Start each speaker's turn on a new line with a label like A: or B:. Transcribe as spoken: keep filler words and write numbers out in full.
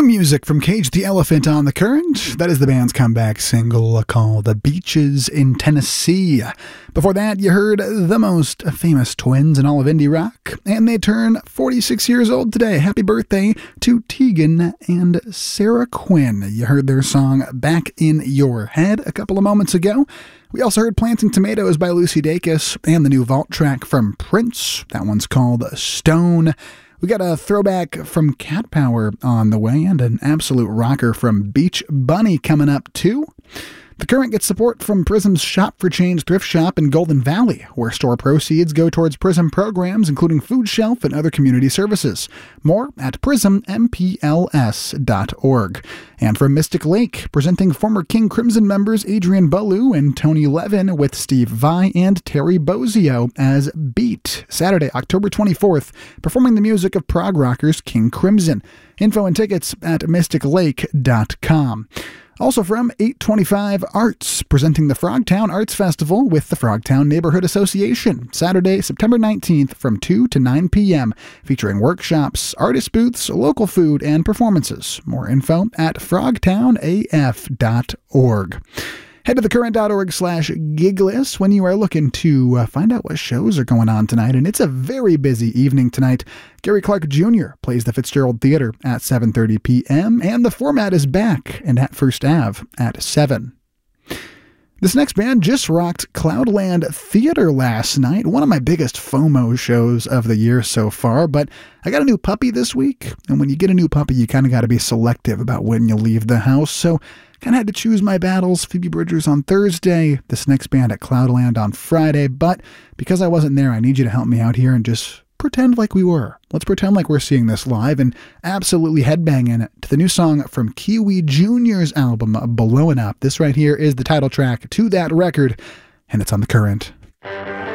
A: New music from Cage the Elephant on the Current. That is the band's comeback single called The Beaches in Tennessee. Before that, you heard the most famous twins in all of indie rock, and they turn forty-six years old today. Happy birthday to Tegan and Sarah Quinn. You heard their song Back in Your Head a couple of moments ago. We also heard Planting Tomatoes by Lucy Dacus and the new Vault track from Prince. That one's called Stone. We got a throwback from Cat Power on the way and an absolute rocker from Beach Bunny coming up too. The Current gets support from Prism's Shop for Change thrift shop in Golden Valley, where store proceeds go towards Prism programs including Food Shelf and other community services. More at prism m p l s dot org. And from Mystic Lake, presenting former King Crimson members Adrian Bolu and Tony Levin with Steve Vai and Terry Bozzio as Beat, Saturday, October twenty-fourth, performing the music of prog rockers King Crimson. Info and tickets at mystic lake dot com. Also from eight twenty-five Arts, presenting the Frogtown Arts Festival with the Frogtown Neighborhood Association, Saturday, September nineteenth from two to nine p.m., featuring workshops, artist booths, local food, and performances. More info at frogtown a f dot org. Head to thecurrent.org slash gigless when you are looking to uh, find out what shows are going on tonight. And it's a very busy evening tonight. Gary Clark Junior plays the Fitzgerald Theater at seven thirty p.m. And the Format is back and at First Ave at seven. This next band just rocked Cloudland Theater last night, one of my biggest FOMO shows of the year so far, but I got a new puppy this week, and when you get a new puppy, you kind of got to be selective about when you leave the house, so kind of had to choose my battles. Phoebe Bridgers on Thursday, this next band at Cloudland on Friday, but because I wasn't there, I need you to help me out here and just pretend like we were. Let's pretend like we're seeing this live and absolutely headbanging to the new song from Kiwi Junior's album, Blowin' Up. This right here is the title track to that record, and it's on The Current.